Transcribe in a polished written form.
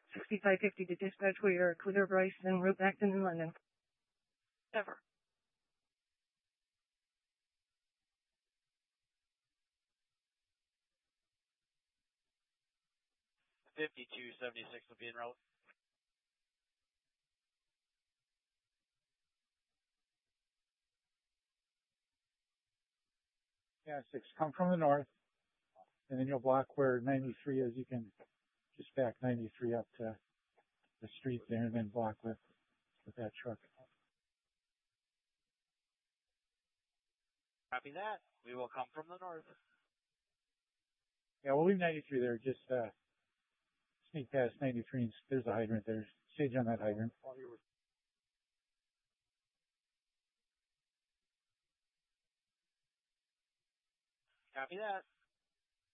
6550 to dispatch. We are clear Bryce and route Acton in London. Never. 5276 will be en route. Yeah, 6, come from the north, and then you'll block where 93 is. You can just back 93 up to the street there and then block with that truck. Copy that. We will come from the north. Yeah, we'll leave 93 there. Just sneak past 93 and there's a hydrant there. Stage on that hydrant. Copy that.